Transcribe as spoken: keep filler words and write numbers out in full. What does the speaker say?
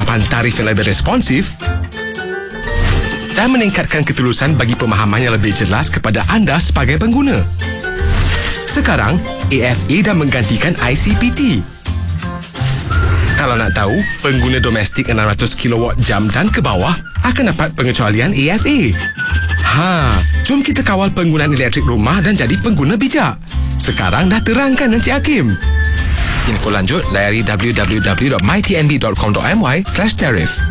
penetapan tarif yang lebih responsif dan meningkatkan ketulusan bagi pemahaman yang lebih jelas kepada anda sebagai pengguna. Sekarang, A F A dah menggantikan I C P T. Kalau nak tahu, pengguna domestik enam ratus kilowatt jam dan ke bawah akan dapat pengecualian A F A. Ha, jom kita kawal penggunaan elektrik rumah dan jadi pengguna bijak. Sekarang dah terang kan, Encik Hakim? Info lanjut, layari w w w dot my t n b dot com dot m y slash tariff.